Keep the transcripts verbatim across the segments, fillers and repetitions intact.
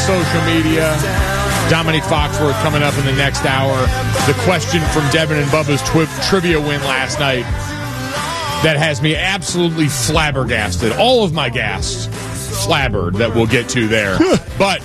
social media. Dominique Foxworth coming up in the next hour. The question from Devin and Bubba's twi- trivia win last night that has me absolutely flabbergasted. All of my gas flabbered that we'll get to there. But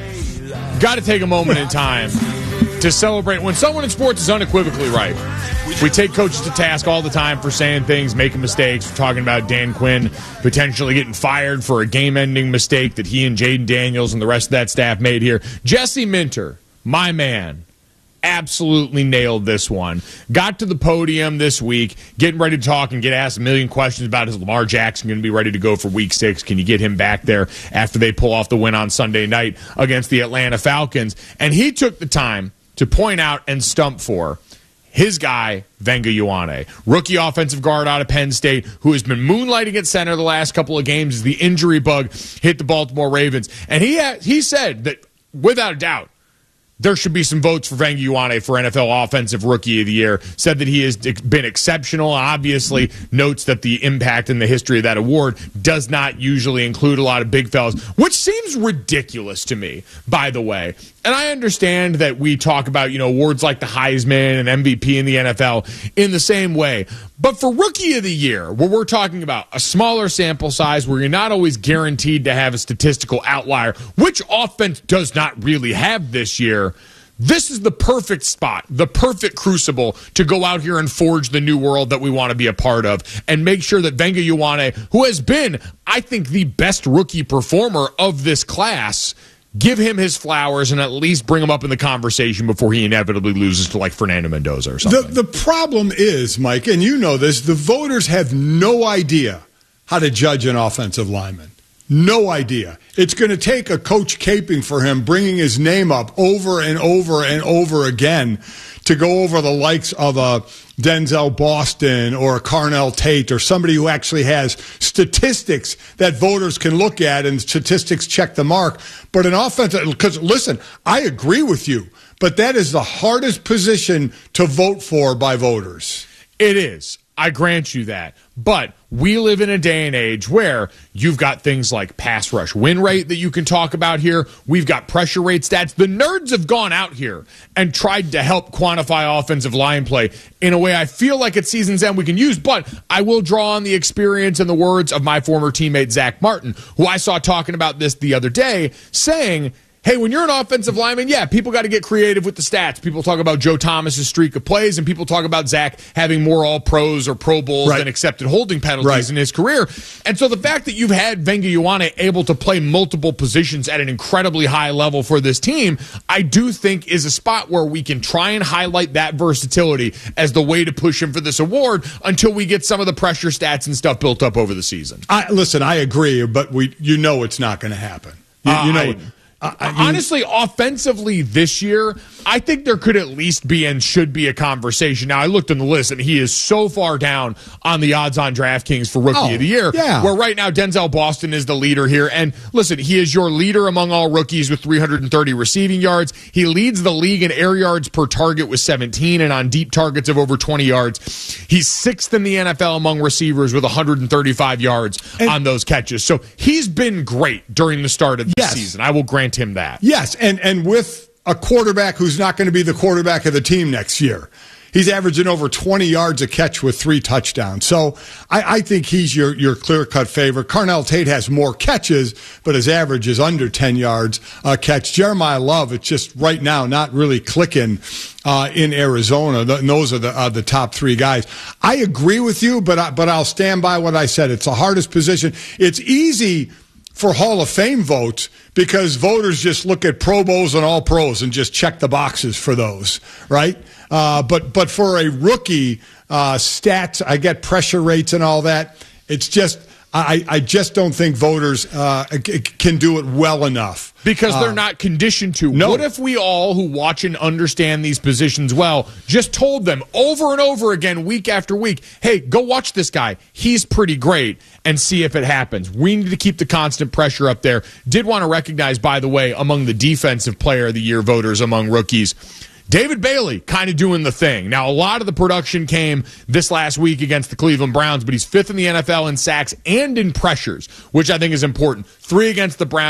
got to take a moment in time to celebrate when someone in sports is unequivocally right. We take coaches to task all the time for saying things, making mistakes. We're talking about Dan Quinn potentially getting fired for a game-ending mistake that he and Jaden Daniels and the rest of that staff made here. Jesse Minter, my man, absolutely nailed this one. Got to the podium this week, getting ready to talk and get asked a million questions about is Lamar Jackson going to be ready to go for week six? Can you get him back there after they pull off the win on Sunday night against the Atlanta Falcons? And he took the time to point out and stump for his guy, Venga Ioane, rookie offensive guard out of Penn State, who has been moonlighting at center the last couple of games as the injury bug hit the Baltimore Ravens. And he ha- he said that, without a doubt, there should be some votes for Venga Ioane for N F L Offensive Rookie of the Year. Said that he has been exceptional. Obviously, notes that the impact and the history of that award does not usually include a lot of big fellas, which seems ridiculous to me, by the way. And I understand that we talk about, you know, awards like the Heisman and M V P in the N F L in the same way. But for Rookie of the Year, where we're talking about a smaller sample size, where you're not always guaranteed to have a statistical outlier, which offense does not really have this year, this is the perfect spot, the perfect crucible to go out here and forge the new world that we want to be a part of and make sure that Venga Ioane, who has been, I think, the best rookie performer of this class, give him his flowers and at least bring him up in the conversation before he inevitably loses to, like, Fernando Mendoza or something. The, the problem is, Mike, and you know this, the voters have no idea how to judge an offensive lineman. No idea. It's going to take a coach caping for him, bringing his name up over and over and over again to go over the likes of a Denzel Boston or a Carnell Tate or somebody who actually has statistics that voters can look at and statistics check the mark. But an offensive, because listen, I agree with you, but that is the hardest position to vote for by voters. It is. I grant you that. But we live in a day and age where you've got things like pass rush win rate that you can talk about here. We've got pressure rate stats. The nerds have gone out here and tried to help quantify offensive line play in a way I feel like at season's end we can use. But I will draw on the experience and the words of my former teammate Zach Martin, who I saw talking about this the other day, saying, hey, when you're an offensive lineman, yeah, people got to get creative with the stats. People talk about Joe Thomas's streak of plays, and people talk about Zach having more all-pros or Pro Bowls right. than accepted holding penalties right. in his career. And so the fact that you've had Venga Ioane able to play multiple positions at an incredibly high level for this team, I do think is a spot where we can try and highlight that versatility as the way to push him for this award until we get some of the pressure stats and stuff built up over the season. I, listen, I agree, but we, you know it's not going to happen. You, uh, you know. I, I, I mean, Honestly, offensively this year, I think there could at least be and should be a conversation. Now, I looked in the list, and he is so far down on the odds on DraftKings for Rookie oh, of the Year, yeah. where right now Denzel Boston is the leader here. And listen, he is your leader among all rookies with three hundred thirty receiving yards. He leads the league in air yards per target with seventeen and on deep targets of over twenty yards. He's sixth in the N F L among receivers with one hundred thirty-five yards and, on those catches. So he's been great during the start of the yes. season. I will grant him that. Yes, and, and with a quarterback who's not going to be the quarterback of the team next year. He's averaging over twenty yards a catch with three touchdowns. So I, I think he's your, your clear-cut favorite. Carnell Tate has more catches, but his average is under ten yards a catch. Jeremiah Love, it's just right now not really clicking uh, in Arizona. The, and those are the uh, the top three guys. I agree with you, but I, but I'll stand by what I said. It's the hardest position. It's easy for Hall of Fame votes because voters just look at Pro Bowls and All Pros and just check the boxes for those, right? Uh, but but for a rookie, uh, stats, I get pressure rates and all that. It's just I, I just don't think voters uh, can do it well enough. Because they're uh, not conditioned to. No. What if we all who watch and understand these positions well just told them over and over again, week after week, hey, go watch this guy. He's pretty great, and see if it happens. We need to keep the constant pressure up there. Did want to recognize, by the way, among the Defensive Player of the Year voters among rookies, David Bailey kind of doing the thing. Now, a lot of the production came this last week against the Cleveland Browns, but he's fifth in the N F L in sacks and in pressures, which I think is important. Three against the Brown,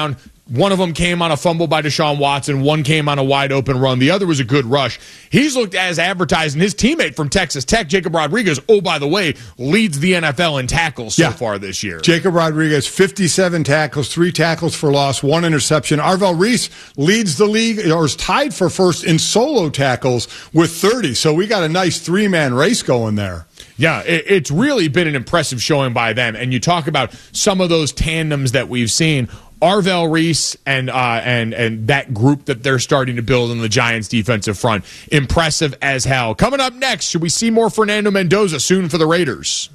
One of them came on a fumble by Deshaun Watson. One came on a wide open run. The other was a good rush. He's looked as advertised, and his teammate from Texas Tech, Jacob Rodriguez, oh, by the way, leads the N F L in tackles so yeah. far this year. Jacob Rodriguez, fifty-seven tackles, three tackles for loss, one interception. Arvell Reese leads the league, or is tied for first in solo tackles with thirty. So we got a nice three-man race going there. Yeah, it, it's really been an impressive showing by them. And you talk about some of those tandems that we've seen. Arvell Reese and uh, and and that group that they're starting to build in the Giants' defensive front. Impressive as hell. Coming up next, should we see more Fernando Mendoza soon for the Raiders?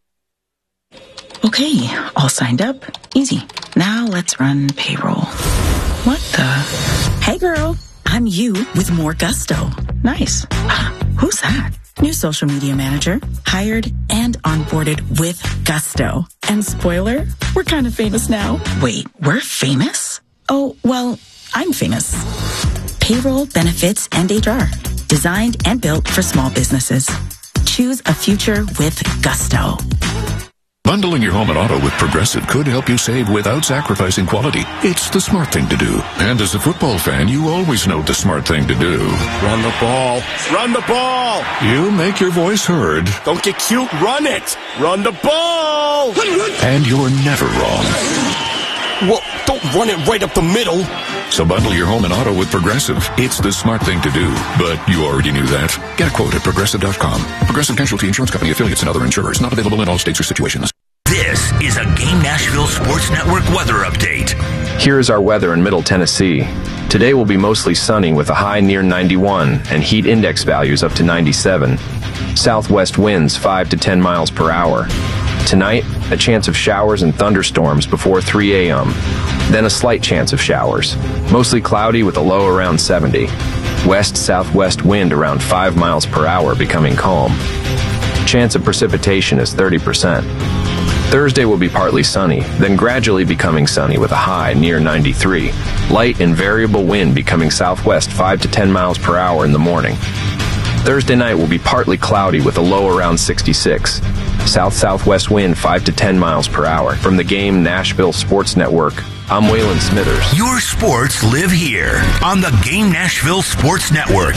Okay, all signed up. Easy. Now let's run payroll. What the? Hey girl, I'm you with more gusto. Nice. Who's that? New social media manager, hired and onboarded with gusto. And spoiler, we're kind of famous now. Wait, we're famous? Oh, well, I'm famous. Payroll, benefits, and H R. Designed and built for small businesses. Choose a future with gusto. Bundling your home and auto with Progressive could help you save without sacrificing quality. It's the smart thing to do. And as a football fan, you always know the smart thing to do. Run the ball. Run the ball. You make your voice heard. Don't get cute. Run it. Run the ball. And you're never wrong. Well, don't run it right up the middle. So bundle your home and auto with Progressive. It's the smart thing to do. But you already knew that. Get a quote at Progressive dot com. Progressive Casualty Insurance Company, affiliates, and other insurers. Not available in all states or situations. This is a Game Nashville Sports Network weather update. Here is our weather in Middle Tennessee. Today will be mostly sunny with a high near ninety-one and heat index values up to ninety-seven. Southwest winds five to ten miles per hour. Tonight, a chance of showers and thunderstorms before three a.m. Then a slight chance of showers. Mostly cloudy with a low around seventy. West-southwest wind around five miles per hour becoming calm. Chance of precipitation is thirty percent. Thursday will be partly sunny, then gradually becoming sunny with a high near ninety-three. Light and variable wind becoming southwest five to ten miles per hour in the morning. Thursday night will be partly cloudy with a low around sixty-six. South-southwest wind five to ten miles per hour. From the Game Nashville Sports Network, I'm Waylon Smithers. Your sports live here on the Game Nashville Sports Network.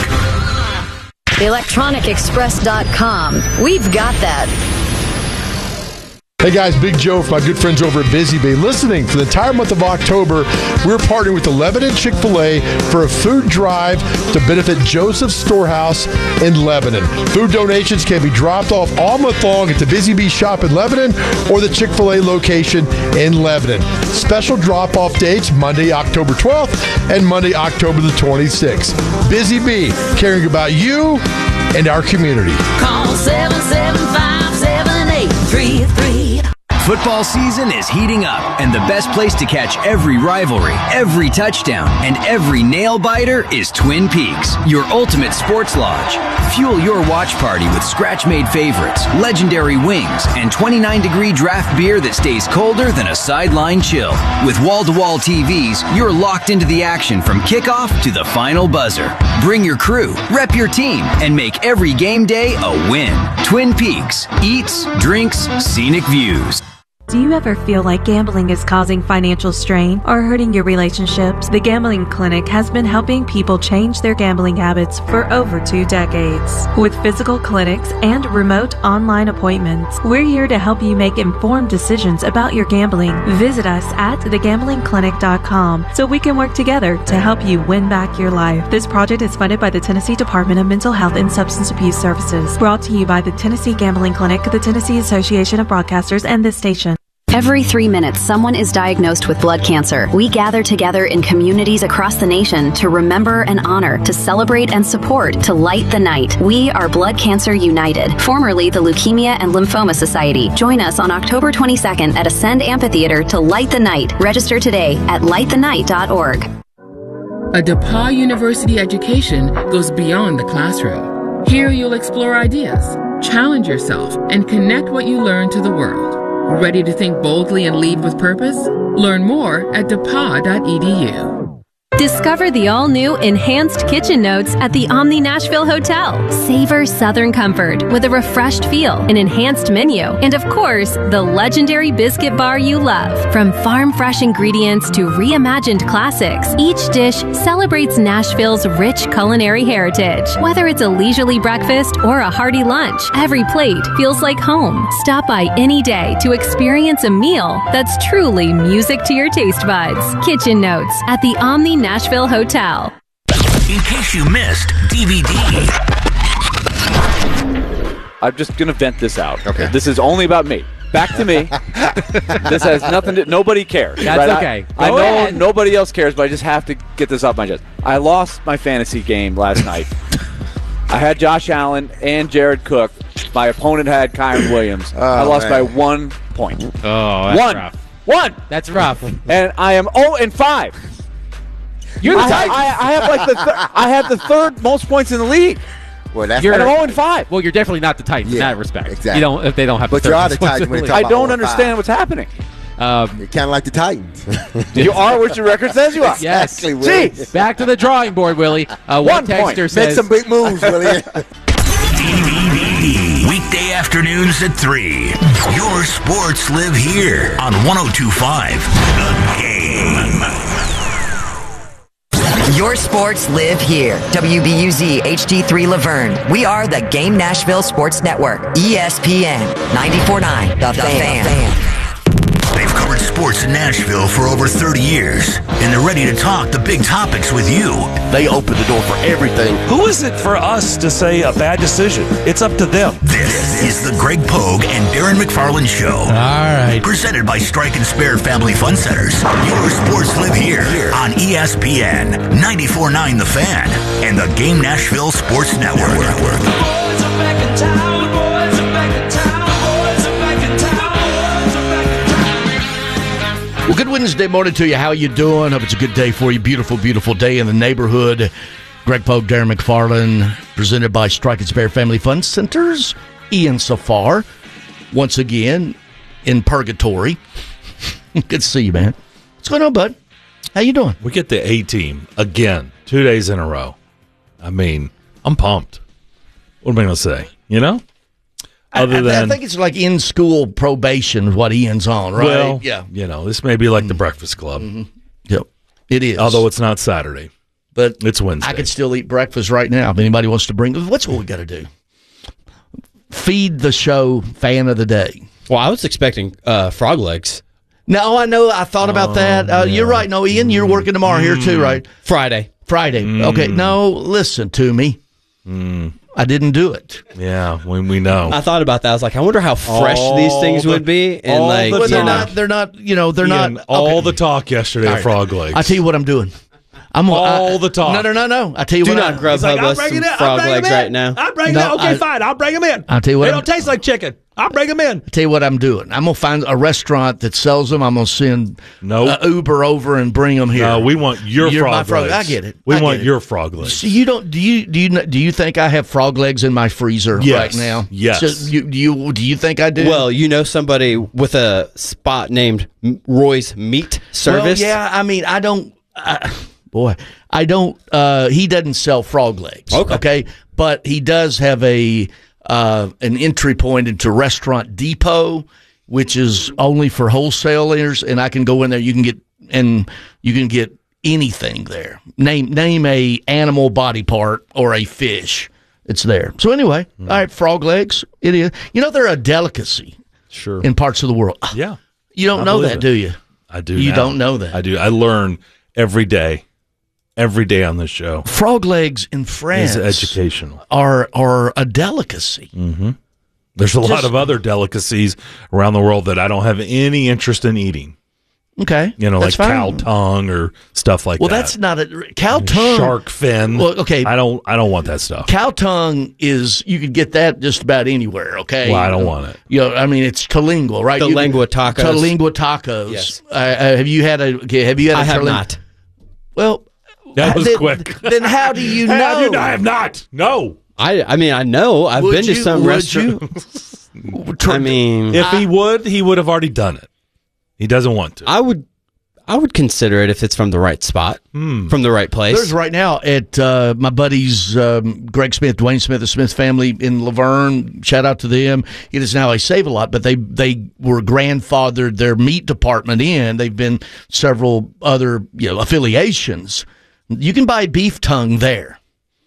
electronic express dot com. We've got that. Hey guys, Big Joe from my good friends over at Busy Bee. Listening, for the entire month of October, we're partnering with the Lebanon Chick-fil-A for a food drive to benefit Joseph's Storehouse in Lebanon. Food donations can be dropped off all month long at the Busy Bee shop in Lebanon or the Chick-fil-A location in Lebanon. Special drop-off dates, Monday, October twelfth and Monday, October the twenty-sixth. Busy Bee, caring about you and our community. Call seven seven five, seven eight three three. Football season is heating up, and the best place to catch every rivalry, every touchdown, and every nail-biter is Twin Peaks, your ultimate sports lodge. Fuel your watch party with scratch-made favorites, legendary wings, and twenty-nine degree draft beer that stays colder than a sideline chill. With wall-to-wall T Vs, you're locked into the action from kickoff to the final buzzer. Bring your crew, rep your team, and make every game day a win. Twin Peaks. Eats, drinks, scenic views. Do you ever feel like gambling is causing financial strain or hurting your relationships? The Gambling Clinic has been helping people change their gambling habits for over two decades. With physical clinics and remote online appointments, we're here to help you make informed decisions about your gambling. Visit us at the gambling clinic dot com so we can work together to help you win back your life. This project is funded by the Tennessee Department of Mental Health and Substance Abuse Services. Brought to you by the Tennessee Gambling Clinic, the Tennessee Association of Broadcasters, and this station. Every three minutes, someone is diagnosed with blood cancer. We gather together in communities across the nation to remember and honor, to celebrate and support, to light the night. We are Blood Cancer United, formerly the Leukemia and Lymphoma Society. Join us on October twenty-second at Ascend Amphitheater to light the night. Register today at light the night dot org. A DePauw University education goes beyond the classroom. Here you'll explore ideas, challenge yourself, and connect what you learn to the world. Ready to think boldly and lead with purpose? Learn more at depaw dot e d u. Discover Discover the all-new Enhanced Kitchen Notes at the Omni Nashville Hotel. Savor Southern comfort with a refreshed feel, an enhanced menu, and of course, the legendary biscuit bar you love. From farm-fresh ingredients to reimagined classics, each dish celebrates Nashville's rich culinary heritage. Whether it's a leisurely breakfast or a hearty lunch, every plate feels like home. Stop by any day to experience a meal that's truly music to your taste buds. Kitchen Notes at the Omni Nashville Hotel. In case you missed D V D. I'm just going to vent this out. Okay. This is only about me. Back to me. This has nothing to... Nobody cares. That's right? okay. I, I know ahead. nobody else cares, but I just have to get this off my chest. I lost my fantasy game last night. I had Josh Allen and Jared Cook. My opponent had Kyron Williams. Oh, I lost man. by one point. Oh, that's one. rough. One. That's rough. And I am oh and five. You're the I, Titans. I, I have like the th- I have the third most points in the league. Well, that's you're oh and five. Well, you're definitely not the Titans Yeah, in that respect. exactly. You don't if they don't have. But the you are the Titans when they talk I about don't oh and understand five. what's happening. Um, You're kind of like the Titans. You are what your record says you are. Yes. Exactly, Willie. Jeez. Back to the drawing board, Willie. Uh, One one texter point. says, Make some big moves, Willie. D V D. Weekday afternoons at three. Your sports live here on one oh two point five The Game. Your sports live here. W B U Z H D three Laverne. We are the Game Nashville Sports Network. E S P N ninety-four point nine The, the Fan. Fan. They've covered sports in Nashville for over thirty years, and they're ready to talk the big topics with you. They open the door for everything. Who is it for us to say a bad decision? It's up to them. This is the Greg Pogue and Darren McFarland Show. All right. Presented by Strike and Spare Family Fun Centers. Your sports live here on E S P N ninety-four point nine The Fan and the Game Nashville Sports Network. Boys are back in town. Boys are back in town. Boys are back in town. Well, good Wednesday morning to you. How you doing? Hope it's a good day for you. Beautiful, beautiful day in the neighborhood. Greg Pogue, Darren McFarland, presented by Strike and Spare Family Fun Centers. Ian Safar, once again, in purgatory. Good to see you, man. What's going on, bud? How you doing? We get the A-team again, two days in a row. I mean, I'm pumped. What am I going to say? You know? Other I, I, than, I think it's like in-school probation is what Ian's on, right? Well, yeah. You know, this may be like the Breakfast Club. Mm-hmm. Yep, it is. Although it's not Saturday. But it's Wednesday. I could still eat breakfast right now if anybody wants to bring. What's what we got to do? Feed the show fan of the day. Well, I was expecting uh, frog legs. No, I know. I thought about Oh, that. Uh, yeah. You're right. No, Ian, you're working tomorrow here too, right? Friday. Friday. Mm. Okay. No, listen to me. Mm. I didn't do it. Yeah, when we know. I thought about that. I was like, I wonder how fresh All these things the- would be. And all like, the Well, they're time. not. They're not. You know, they're Ian, not. all okay. the talk yesterday All of right. frog legs. I tell you what I'm doing. I'm All I, the talk. No, no, no, no. I tell you do what. not I, grub like, hub I'll us bring some it in. I'll frog bring legs them in. right now. I'll bring No, them in. Okay, I- fine. I'll bring them in. I'll tell you what They I'm- don't taste like chicken. I'll bring them in. I tell you what I'm doing. I'm gonna find a restaurant that sells them. I'm gonna send Nope. uh, Uber over and bring them here. No, we want your You're frog my frog. legs. I get it. We I want get it. your frog legs. So you don't? Do you do you kn- do you think I have frog legs in my freezer Yes. right now? Yes. So you, do you do you think I do? Well, you know somebody with a spot named M- Roy's Meat Service? Well, yeah. I mean, I don't. I, boy, I don't. Uh, he doesn't sell frog legs. Okay. Okay, but he does have a uh, an entry point into Restaurant Depot, which is only for wholesalers, and I can go in there. You can get and you can get anything there. Name name a animal body part or a fish. It's there. So anyway, all right, frog legs. It is. You know, they're a delicacy. Sure. In parts of the world. Yeah. You don't I know believe that, it. do you? I do. You now. don't know that. I do. I learn every day. Every day on this show. Frog legs in France Is educational. are are a delicacy. Mm-hmm. There's a lot Just- of other delicacies around the world that I don't have any interest in eating. Okay, You know, that's like fine. cow tongue or stuff like Well, that. that's not a cow tongue. Shark fin. Well, okay. I don't. I don't want that stuff. Cow tongue is you could get that just about anywhere. Okay, Well, I don't want it. You know, I mean, it's terlingua, right? The You- lengua tacos. Terlingua tacos. Yes. Uh, uh, have you had a? Okay, have you had? I a have terling- not. Well, That was then, quick. Then how do you Hey, know? I, do- I have not. No. I I mean, I know. I've Would been to you- some would restaurants. I mean, If he would, he would have already done it. He doesn't want to. I would. I would consider it if it's from the right spot, Hmm. from the right place. There's right now at uh, my buddies um, Greg Smith, Dwayne Smith, the Smith family in Laverne. Shout out to them. It is now a Save-A-Lot, but they they were grandfathered their meat department in. They've been several other you know affiliations. You can buy beef tongue there.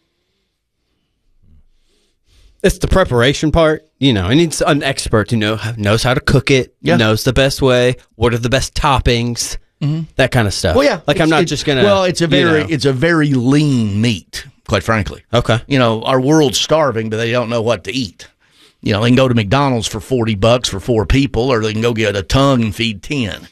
It's the preparation part. You know, it needs an expert who know knows how to cook it, Yeah. knows the best way, what are the best toppings, that kind of stuff. Well, yeah, like I'm it's- not it's- just gonna. Well, it's a you very know. it's a very lean meat, quite frankly. Okay. You know, our world's starving, but they don't know what to eat. You know, they can go to McDonald's for forty bucks for four people, or they can go get a tongue and feed ten.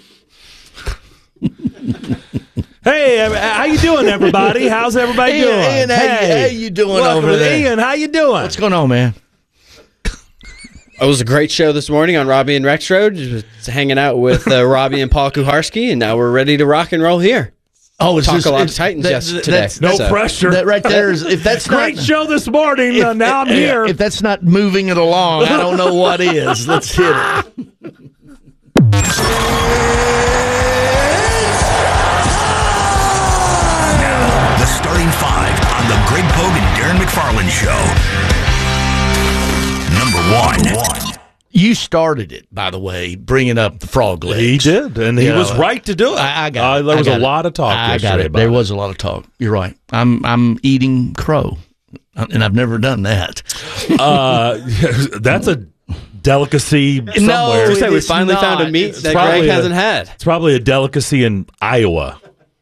Hey, ev- how you doing, everybody? How's everybody Ian, doing? Ian, how you- how you doing Welcome over to there? Ian, how you doing? What's going on, man? It was a great show this morning on Robbie and Rex Road. Just hanging out with uh, Robbie and Paul Kuharski, and now we're ready to rock and roll here. Oh, it's talk just, a lot it's- of Titans that- yes, that- today. that's- No So- pressure. That right there is if that's Great not, show this morning. uh, now I'm if- here. If that's not moving it along, I don't know what is. Let's hit it. Now, the starting five on the Greg Pogue and Darren McFarland Show. Number one. You started it, by the way, bringing up the frog legs. He did, and he You was know, right to do it. I, I got Uh, it. there I was a got it. lot of talk I got yesterday it. about There it. was a lot of talk. You're right. I'm I'm eating crow, and I've never done that. Uh, that's a delicacy somewhere. I was gonna say, we it's finally not. found a meat It's that probably Greg a- hasn't had. It's probably a delicacy in Iowa.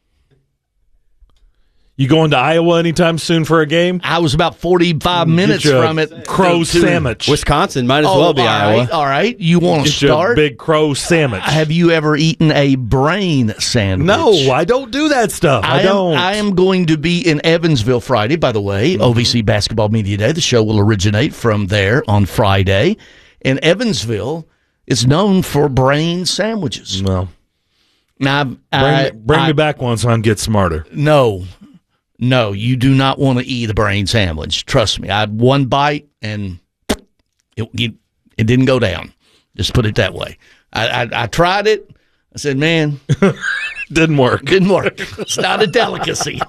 You going to Iowa anytime soon for a game? I was about forty-five minutes Get you a from it. Crow to- sandwich. Wisconsin might as Oh, well be all Iowa. right, all right. You want to Get you a start? big crow sandwich. Have you ever eaten a brain sandwich? No, I don't do that stuff. I, I, don't. Am, I am going to be in Evansville Friday, by the way, Mm-hmm. O V C Basketball Media Day. The show will originate from there on Friday. And Evansville is known for brain sandwiches. Well, now, bring, I, me, bring I, me back one so I can get smarter. No, no, you do not want to eat a brain sandwich. Trust me. I had one bite and it, it, it didn't go down. Just put it that way. I, I, I tried it. I said, man, Didn't work. didn't work. It's not a delicacy.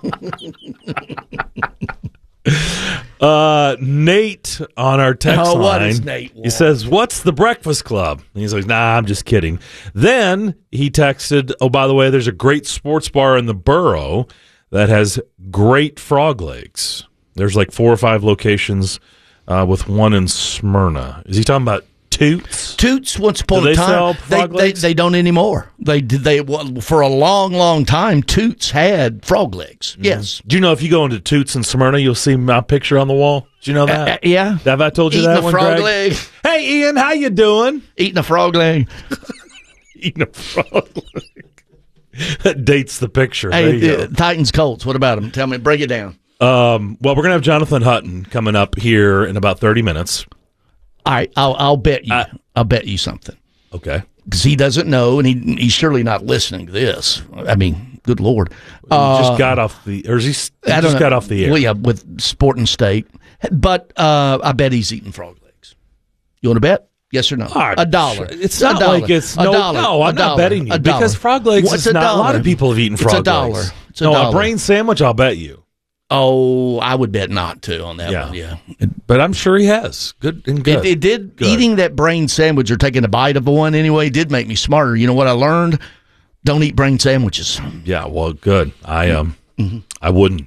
Uh, Nate on our text Oh, line. what does Nate He want? says, "What's the Breakfast Club?" And he's like, "Nah, I'm just kidding." Then he texted, "Oh, by the way, there's a great sports bar in the borough that has great frog legs. There's like four or five locations, uh, with one in Smyrna." Is he talking about Toots? Toots, once upon Do a they sell time, they, frog they, legs? they don't anymore. They did they well, for a long, long time. Toots had frog legs. Yes, Do you know if you go into Toots in Smyrna, you'll see my picture on the wall? Do you know that? Uh, uh, yeah. Have I told you Eating that a one, frog Greg? leg. Hey, Ian, how you doing? Eating a frog leg. Eating a frog leg. That dates the picture. There Hey, you uh, Titans Colts. What about them? Tell me. Break it down. go. Um, well, we're gonna have Jonathan Hutton coming up here in about thirty minutes. All right, I'll I'll bet you. I'll bet you something. Okay. Because he doesn't know, and he he's surely not listening to this. I mean, good Lord. He Uh, just got off the, or is he, he I don't just know. got off the air? Well, yeah, with Sporting State. But uh, I bet he's eating frog legs. You want to bet? Yes or no? Ah, a dollar. It's A not dollar. like it's a no. dollar. No, A I'm not dollar. betting you A dollar. because frog legs What's is a not. A lot dollar? of people have eaten It's frog a dollar. legs. It's a no, dollar. a brain sandwich. I'll bet you. Oh, I would bet not to on that Yeah. one. Yeah, But I'm sure he has. Good and good. It, it did. Good. Eating that brain sandwich or taking a bite of one anyway did make me smarter. You know what I learned? Don't eat brain sandwiches. Yeah. Well, good. I um, Mm-hmm. I wouldn't.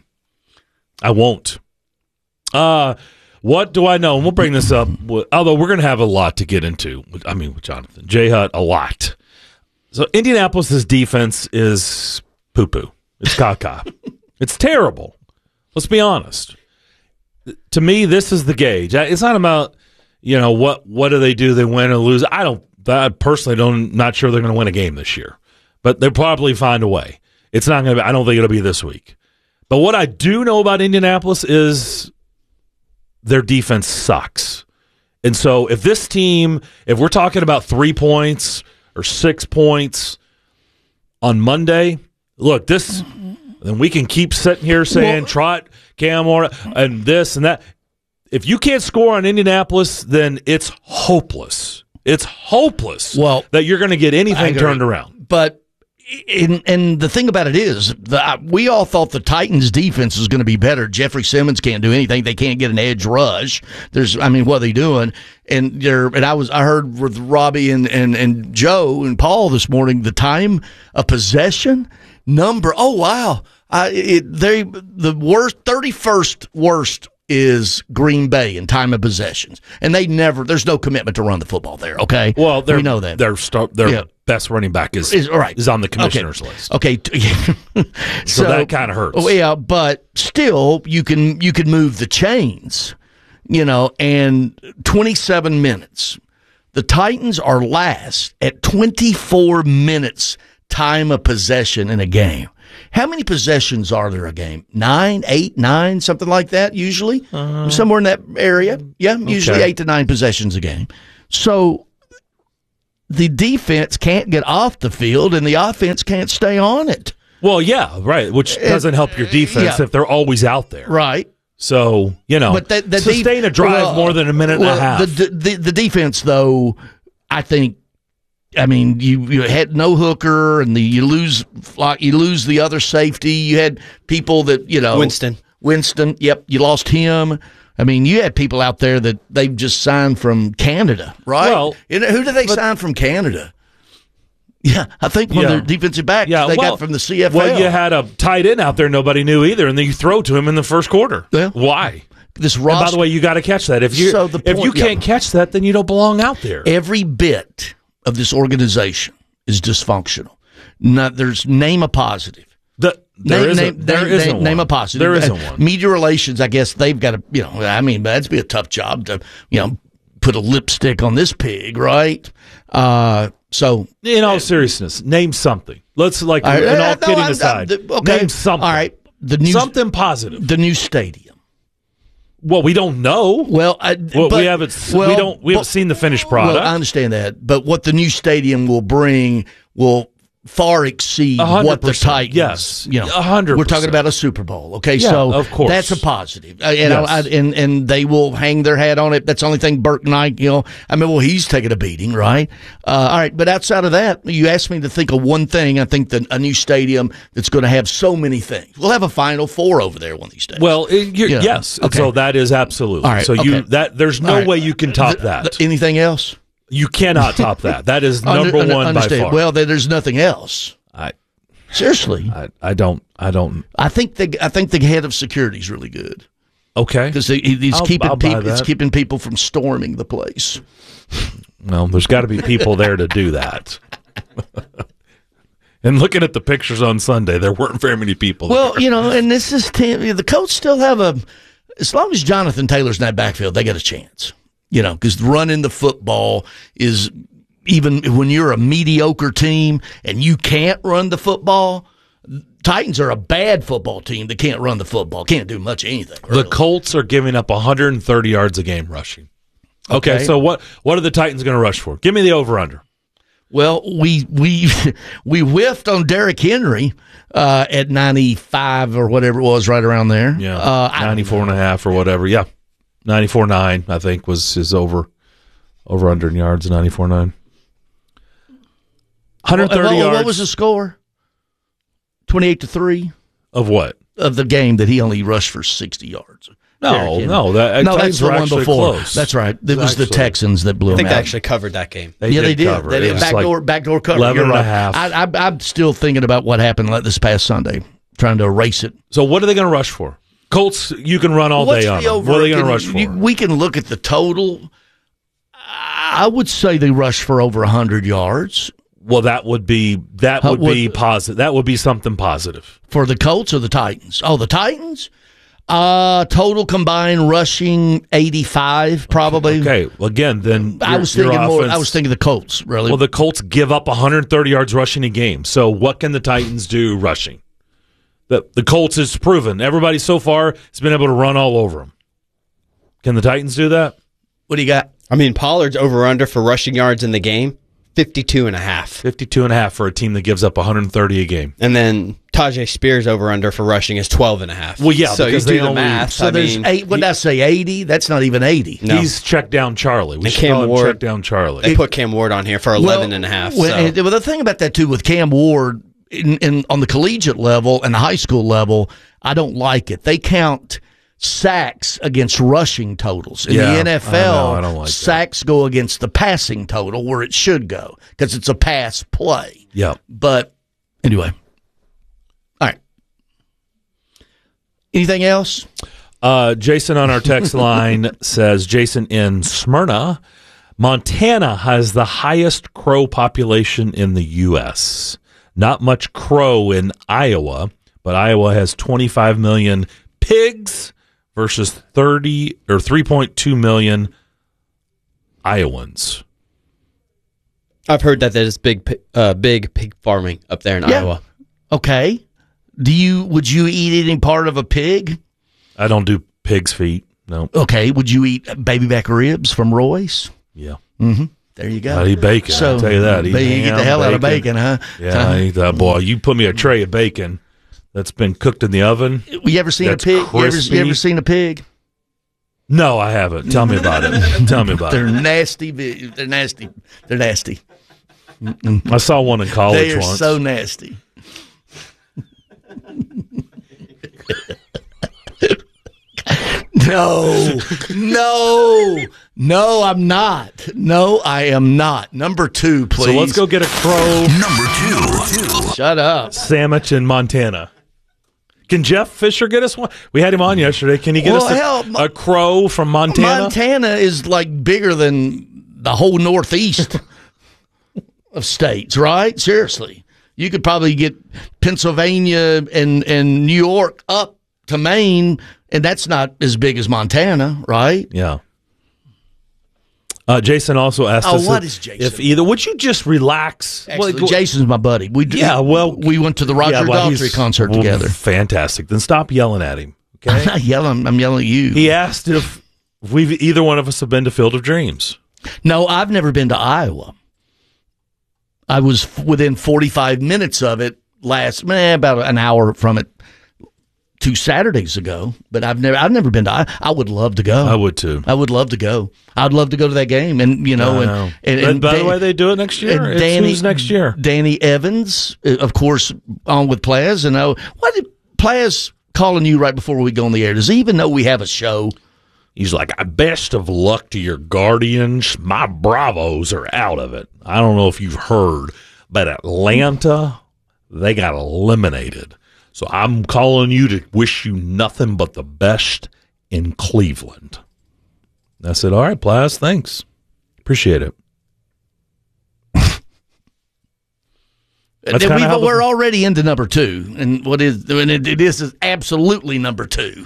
I won't. Uh what do I know? And we'll bring this up. with- Although we're going to have a lot to get into. with- I mean, with Jonathan J Hut, a lot. So Indianapolis's defense is poo poo. It's caca. It's terrible. Let's be honest. To me, this is the gauge. It's not about, you know, what what do they do? They win or lose. I don't. I personally don't. Not sure they're going to win a game this year, but they'll probably find a way. It's not going to be. I don't think it'll be this week. But what I do know about Indianapolis is their defense sucks. And so if this team, if we're talking about three points or six points on Monday, look, this, then we can keep sitting here saying Well- trot Cam or and this and that. If you can't score on Indianapolis, then it's hopeless. It's hopeless. Well, that you're going to get I anything agree. turned around. But And, and the thing about it is, the, we all thought the Titans' defense was going to be better. Jeffrey Simmons can't do anything; they can't get an edge rush. There's, I mean, what are they doing? And they're, and I was, I heard with Robbie and, and, and Joe and Paul this morning, the time of possession number. Oh wow, I, it, they the worst, thirty-first worst is Green Bay in time of possessions, and they never. There's no commitment to run the football there. Okay, Well, we know that their start, their Yeah. best running back is Is- all right. is on the commissioner's Okay. list. Okay, So that kinda hurts. Oh, yeah, but still, you can you can move the chains, you know. And twenty-seven minutes, the Titans are last at twenty-four minutes time of possession in a game. How many possessions are there a game? Nine, eight, nine, something like that. Usually, Uh, somewhere in that area. Yeah, usually okay. eight to nine possessions a game. So the defense can't get off the field, and the offense can't stay on it. Well, yeah, right. Which doesn't help your defense yeah. if they're always out there, Right. So you know, But the, the sustain def- a drive well, more than a minute well, and a half. The, the the defense, though, I think. I mean, you, you had no hooker, and the, you lose like you lose the other safety. You had people that you know Winston. Winston, yep, you lost him. I mean, you had people out there that they've just signed from Canada, right? Well, You know, who did they sign from Canada? Yeah, I think one Yeah. of their defensive backs yeah, they well, got from the C F L. Well, you had a tight end out there nobody knew either, and then you throw to him in the first quarter. Yeah. Why? This And by roster- the way, you got to catch that. If you So the if you point- yeah. can't catch that, then you don't belong out there. Every bit of this organization is dysfunctional. Not, there's name a positive. The, there name, isn't- name, there name, isn't name, name one. a positive. There isn't Uh, one. Media relations, I guess they've got to, you know, I mean, that'd be a tough job to, you know, put a lipstick on this pig, right? Uh, so, In all seriousness, name something. Let's like, All right, and all uh, no, kidding I'm- aside, I'm- okay. name something. All right, the new something positive. The new stadium. Well, we don't know. Well, I, well but- we haven't. well, we don't. We but- haven't seen the finished product. Well, I understand that, but what the new stadium will bring will far exceed A hundred what the percent, Titans. yes. you know, A hundred We're talking percent. about a Super Bowl, okay? Yeah, so of course. that's a positive, Uh, and, Yes. I, I, and and they will hang their hat on it. That's the only thing Burke Knight, you know. I mean, well, he's taking a beating, right? Uh, all right, but outside of that, you asked me to think of one thing. I think that a new stadium that's going to have so many things. We'll have a Final Four over there one of these days. Well, it, you're, You know, yes. okay. So that is absolutely. All right, so you okay. that there's no All right. way you can top Th- that. th- anything else? You cannot top that. That is number Under- one by understand. far. Well, then there's nothing else. I seriously, I, I don't. I don't. I think the I think the head of security is really good. Okay, because he, he's I'll- keeping I'll buy people. It's that. keeping people from storming the place. Well, there's got to be people there to do that. And looking at the pictures on Sunday, there weren't very many people. Well, there. you know, and this is ten, the Colts still have a. As long as Jonathan Taylor's in that backfield, they got a chance. You know, because running the football is even when you're a mediocre team and you can't run the football. Titans are a bad football team that can't run the football, can't do much of anything. The Colts are giving up one hundred thirty yards a game rushing. Okay, Okay. so what what are the Titans going to rush for? Give me the over under. Well, we we we whiffed on Derrick Henry uh, at ninety-five or whatever it was, right around there. Yeah, uh, I- ninety-four and a half or whatever. Yeah, ninety-four nine I think was his over over under in yards. ninety-four nine one hundred thirty What- yards. What was the score? Twenty-eight to three of what? Of the game that he only rushed for sixty yards. No, Derrick Henry. no, that- no, Titans that's the were one actually before. close. That's right. It was the Actually. Texans that blew I him think out. they actually covered that game. They yeah, did they did. cover They it. did It was backdoor, like backdoor cover. eleven You're and a right. half. I, I, I'm still thinking about what happened like this past Sunday, trying to erase it. So what are they going to rush for? Colts, you can run all What's day on the them. over? What are they going to Can- rush for? you- we can look at the total. I would say they rush for over one hundred yards. Well, that would be that How- would be what- positive. That would be something positive. For the Colts or the Titans? Oh, the Titans? Uh, total combined rushing eighty-five, probably. Okay. Well, again, then I your- was your thinking more. I offense- was thinking the Colts. Really. Well, the Colts give up one hundred thirty yards rushing a game. So what can the Titans do rushing? The the Colts has proven everybody so far has been able to run all over them. Can the Titans do that? What do you got? I mean, Pollard's over under for rushing yards in the game, fifty-two and a half. fifty-two and a half for a team that gives up one hundred thirty a game. And then Tajay Spears over under for rushing is twelve and a half. Well, yeah, so you because do they the only- math. So I there's mean, eight. What did I say? Eighty? That's not even eighty. No. He's checked down Charlie. We And should Cam call him Ward- check down Charlie. They put Cam Ward on here for eleven and a half. Well, so. and, well, the thing about that too with Cam Ward, in, in on the collegiate level and the high school level, I don't like it. They count sacks against rushing totals. In Yeah, the N F I L, know, I don't like that. sacks go against the passing total where it should go because it's a pass play. Yeah. But anyway, all right. Anything else? Uh, Jason on our text line says, Jason in Smyrna, Montana has the highest crow population in the U S. Not much crow in Iowa, but Iowa has twenty-five million pigs versus thirty or three point two million Iowans. I've heard that there's big, pi- uh, big pig farming up there in Yeah. Iowa. Okay. Do you would you eat any part of a pig? I don't do pig's feet. No. Okay. Would you eat baby back ribs from Royce? Yeah. Mm-hmm. There you go. I eat bacon. So, I'll tell you that. Eat but you get the ham, hell out of bacon, huh? Yeah, Huh? I eat that, boy. You put me a tray of bacon that's been cooked in the oven. You ever seen that's a pig? You ever, crispy. you ever seen a pig? No, I haven't. Tell me about it. Tell me about They're it. nasty. bi- They're nasty. They're nasty. I saw one in college They are once. so nasty. No, no, no, I'm not. No, I am not. Number two, please. So let's go get a crow. Number two. Shut up. Sandwich in Montana. Can Jeff Fisher get us one? We had him on yesterday. Can he get Well, us a, hell, a crow from Montana? Montana is like bigger than the whole Northeast of states, right? Seriously. You could probably get Pennsylvania and, and New York up to Maine, and that's not as big as Montana, right? Yeah. Uh, Jason also asked Oh, us what if, is Jason? if either would you just relax? Actually, Well, Jason's my buddy. We do, yeah, well, we went to the Roger yeah, well, Daltrey he's- concert well, together. Fantastic. Then stop yelling at him. I'm Okay. not yelling. I'm yelling at you. He asked if we've either one of us have been to Field of Dreams. No, I've never been to Iowa. I was f- within forty-five minutes of it last, eh, about an hour from it two Saturdays ago. But I've never, I've never been to. I, I would love to go. I would too. I would love to go. I'd love to go to that game, and you know, I and, know. and, But and by the Dan- way, they do it next year. and It's Danny who's next year. Danny Evans, uh, of course, on with Plaz. And oh, what did Plaz calling you right before we go on the air? Does he even know we have a show? He's like, best of luck to your Guardians. My Bravos are out of it. I don't know if you've heard, but Atlanta, they got eliminated. So I'm calling you to wish you nothing but the best in Cleveland. And I said, all right, Plaz, thanks. Appreciate it. That's Then kinda we've- how the- we're already into number two, and what is and it, it is is absolutely number two.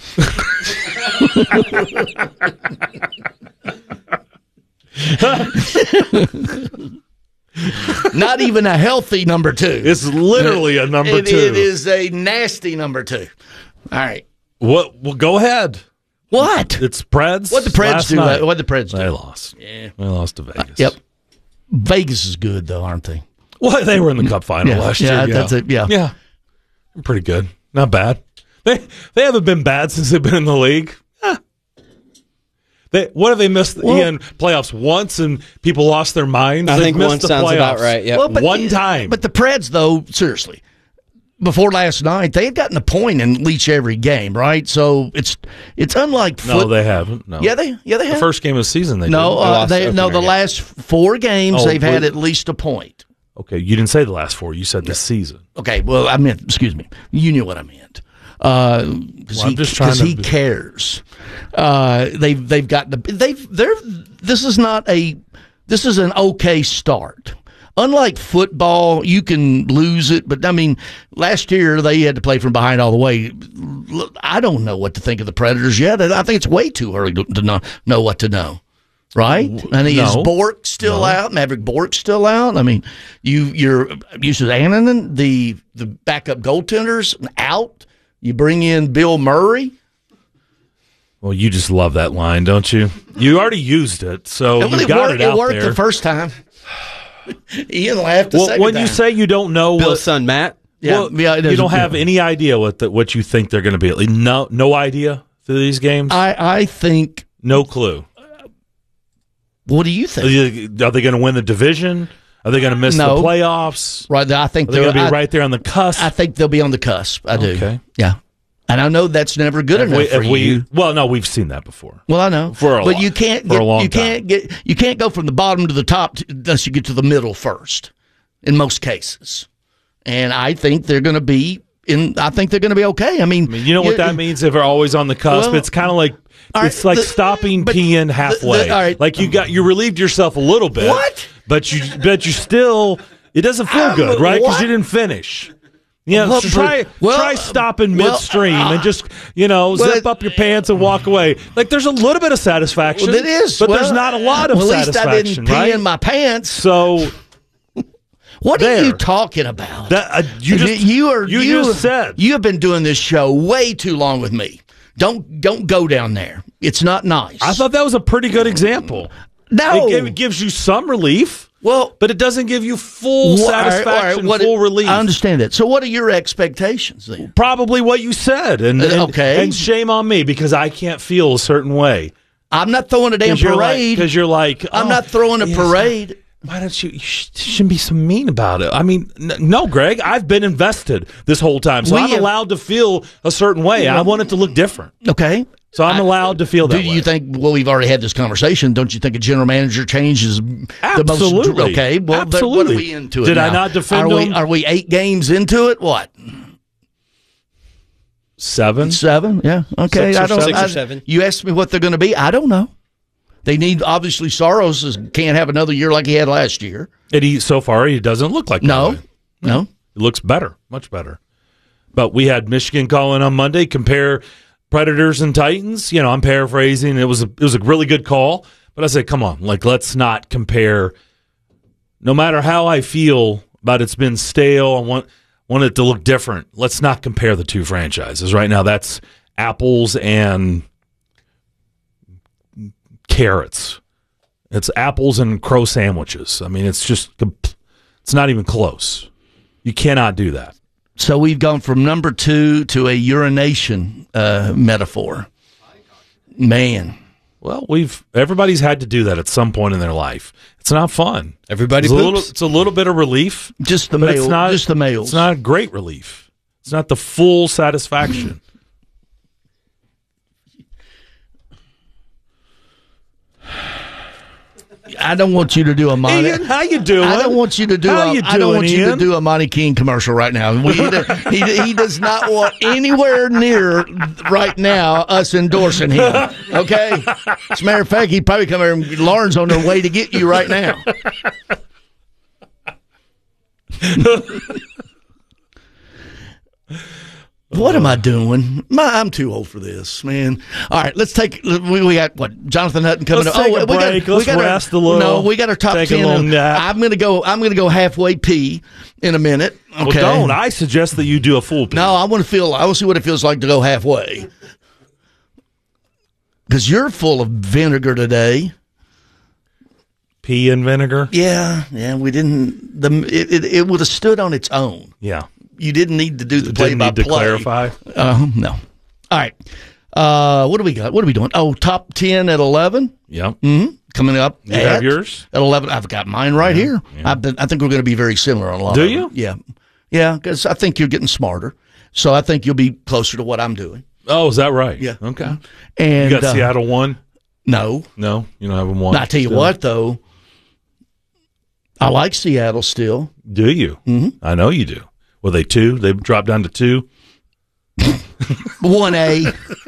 Not even a healthy number two. It's literally a number It- two. It is a nasty number two. All right. What? Well, go ahead. What? It's Preds. What the Preds last do? night. What the Preds do? They lost. Yeah. They lost to Vegas. Yep. Vegas is good though, aren't they? Well, they were in the Cup final Yeah, last yeah, year. that's it, yeah. yeah, pretty good. Not bad. They they haven't been bad since they've been in the league. Eh. They what have they missed Well- Ian playoffs once and people lost their minds? I They've think missed one the sounds about playoffs right, yep. Well, but- one time. But the Preds, though, seriously, before last night, they had gotten a point in each every game, right? So it's it's unlike no, foot- they haven't. No. Yeah, they yeah they the have. first game of the season they no, did. uh, lost they the no opener, the yeah. last four games Oh, they've had wait. at least a point. Okay, you didn't say the last four. You said this season. Okay, well I meant excuse me, you knew what I meant. Uh, because Well, I'm he, just trying 'cause to he be- cares. Uh, they've they've got the they've they're this is not a this is an okay start. Unlike football, you can lose it, but I mean, last year they had to play from behind all the way. Look, I don't know what to think of the Predators yet. I think it's way too early to, to know, know what to know. Right? And is No. Bork still No. out? Maverick Bork still out? I mean, you you're you said Annanen, the the backup goaltenders out. You bring in Bill Murray. Well, you just love that line, don't you? You already used it, so Well, you it got worked, it out it worked there. the first time. Ian laughed the Well, second when time. you say you don't know, Bill's what, son Matt. Yeah, well, yeah, it you is- don't have yeah. any idea what the, what you think they're going to be. Like, no, no idea through these games. I, I think. No clue. What do you Are think? you- are they going to win the division? Are they going to miss No. the playoffs? Right. I think Are they going to be I- right there on the cusp? I think they'll be on the cusp. I do. Okay. Yeah. And I know that's never good Have enough we- for have we- you. Well, no, we've seen that before. Well, I know, For a but lot- you can't for get a long you time. can't get you can't go from the bottom to the top t- unless you get to the middle first. In most cases, and I think they're going to be in. I think they're going to be okay. I mean, I mean, you know what that means if they're always on the cusp? Well, it's kind of like all right, it's like the- stopping but peeing the- halfway. the- all right. Like you got you relieved yourself a little bit. What? But you but you still it doesn't feel I'm- good, right? Because what? you didn't finish. Yeah, Well, so try well, try stopping well, midstream uh, and just you know well, zip up your pants and walk away. Like there's a little bit of satisfaction. Well, it is, but well, there's not a lot of well, at least I satisfaction, didn't pee right? in my pants. So what there. are you talking about? That uh, you just you are you, you just said you have been doing this show way too long with me. Don't don't go down there. It's not nice. I thought that was a pretty good example. No, it, give- it gives you some relief. Well, but it doesn't give you full Well, all right, all right, satisfaction, what- full relief. I understand that. So, what are your expectations then? Probably what you said, and, and okay, and shame on me because I can't feel a certain way. I'm not throwing a damn 'Cause you're like- parade. 'cause you're like, I'm oh, not throwing a yes, parade. Why don't you? You sh- shouldn't be so mean about it. I mean, n- no, Greg. I've been invested this whole time, so We I'm have- allowed to feel a certain way. I want it to look different. Okay. So I'm allowed to feel that Do way. you think? Well, we've already had this conversation. Don't you think a general manager change is the most? Absolutely. Okay. Well, then what are Absolutely. we into it Did I now? not defend are we, him? Are we eight games into it? What? Seven. Seven. Yeah. Okay. Six or I don't. seven. I- Six or seven. You asked me what they're going to be. I don't know. They need obviously Soros is, can't have another year like he had last year. And he so far he doesn't look like No. that way. No. It looks better, much better. But we had Michigan calling on Monday, compare Predators and Titans. You know, I'm paraphrasing. It was a, it was a really good call, but I said, come on, like let's not compare. No matter how I feel about it's been stale, I want want it to look different. Let's not compare the two franchises right now. That's apples and carrots. It's apples and crow sandwiches. I mean, it's just it's not even close. You cannot do that. So we've gone from number two to a urination uh, metaphor. Man. Well, we've everybody's had to do that at some point in their life. It's not fun. Everybody it's a little, poops. it's a little bit of relief. Just the but male, it's not, just the males. It's not a great relief. It's not the full satisfaction. I don't want you to do a Monty. Ian, how you doing? I don't want you to do. How a, you I don't doing, want you to Ian? do a Monty King commercial right now. We, he, he does not want anywhere near right now us endorsing him. Okay. As a matter of fact, he'd probably come here and Lauren's on their way to get you right now. What am I doing? My, I'm too old for this, man. All right, let's take. We, we got what? Jonathan Hutton coming Let's up. take a we break. got, we Let's got rest our, a little. No, we got our top Take a ten. little and nap. I'm gonna go. I'm gonna go halfway pee in a minute. Okay. Well, don't. I suggest that you do a full pee. No, I want to feel. I want to see what it feels like to go halfway. Because you're full of vinegar today. Pea and vinegar. Yeah, yeah. We didn't. The it it, it would have stood on its own. Yeah. You didn't need to do the Didn't play by need to play. clarify? Uh, no. All right. Uh, what do we got? What are we doing? Oh, top ten at eleven. Yep. Mm-hmm. Coming up. You at, have yours? At eleven. I've got mine right Yeah, here. yeah. I've been, I think we're going to be very similar on a lot Do of you? them. Yeah. Yeah, because I think you're getting smarter. So I think you'll be closer to what I'm doing. Oh, is that right? Yeah. Okay. And you got uh, Seattle one? No. No, you don't have them one. I tell you still? what, though. I like Seattle still. Do you? Mm-hmm. I know you do. Were they two? They dropped down to two? one A.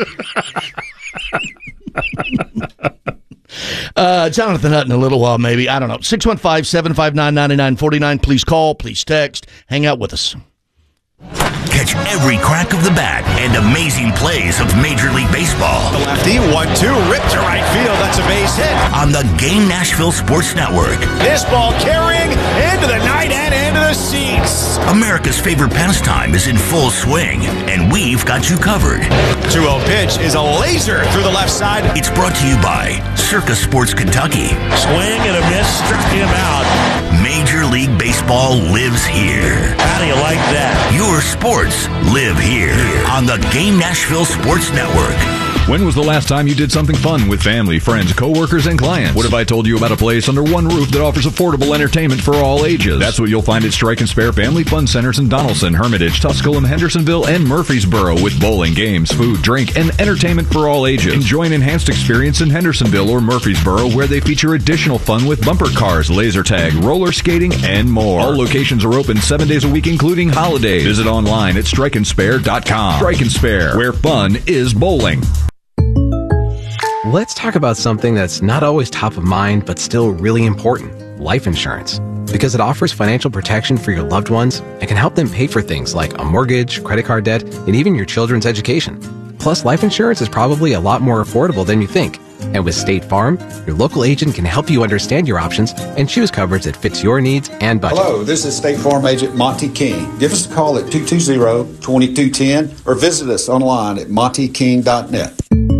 uh, Jonathan Hutton, a little while maybe. I don't know. six one five, seven five nine, nine nine four nine. Please call. Please text. Hang out with us. Catch every crack of the bat and amazing plays of Major League Baseball. The lefty, one two, ripped to right field. That's a base hit. On the Game Nashville Sports Network. This ball carrying into the night and into the seats. America's favorite pastime is in full swing, and we've got you covered. two oh pitch is a laser through the left side. It's brought to you by Circa Sports Kentucky. Swing and a miss, struck him out. Major League Baseball lives here. How do you like that? Your sports live here on the Game Nashville Sports Network. When was the last time you did something fun with family, friends, coworkers, and clients? What if I told you about a place under one roof that offers affordable entertainment for all ages? That's what you'll find at Strike and Spare Family Fun Centers in Donaldson, Hermitage, Tusculum, Hendersonville, and Murfreesboro with bowling, games, food, drink, and entertainment for all ages. Enjoy an enhanced experience in Hendersonville or Murfreesboro where they feature additional fun with bumper cars, laser tag, roller skating, and more. All locations are open seven days a week, including holidays. Visit online at strike and spare dot com. Strike and Spare, where fun is bowling. Let's talk about something that's not always top of mind, but still really important: life insurance. Because it offers financial protection for your loved ones and can help them pay for things like a mortgage, credit card debt, and even your children's education. Plus, life insurance is probably a lot more affordable than you think. And with State Farm, your local agent can help you understand your options and choose coverage that fits your needs and budget. Hello, this is State Farm Agent Monty King. Give us a call at two two zero, two two one zero or visit us online at monty king dot net.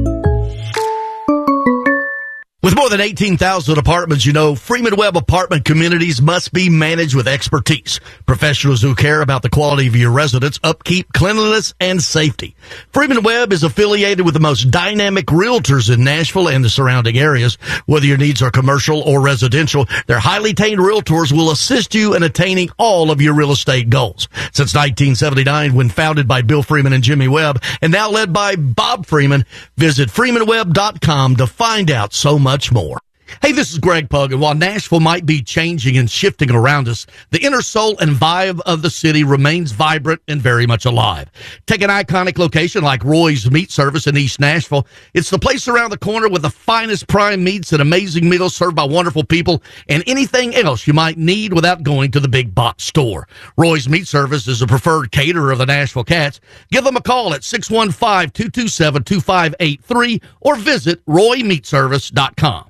With more than eighteen thousand apartments, you know Freeman Webb apartment communities must be managed with expertise. Professionals who care about the quality of your residence, upkeep, cleanliness, and safety. Freeman Webb is affiliated with the most dynamic realtors in Nashville and the surrounding areas. Whether your needs are commercial or residential, their highly trained realtors will assist you in attaining all of your real estate goals. Since nineteen seventy-nine, when founded by Bill Freeman and Jimmy Webb, and now led by Bob Freeman, visit freeman webb dot com to find out so much much more. Hey, this is Greg Pug, and while Nashville might be changing and shifting around us, the inner soul and vibe of the city remains vibrant and very much alive. Take an iconic location like Roy's Meat Service in East Nashville. It's the place around the corner with the finest prime meats and amazing meals served by wonderful people and anything else you might need without going to the big box store. Roy's Meat Service is a preferred caterer of the Nashville Cats. Give them a call at six one five, two two seven, two five eight three or visit roy meat service dot com.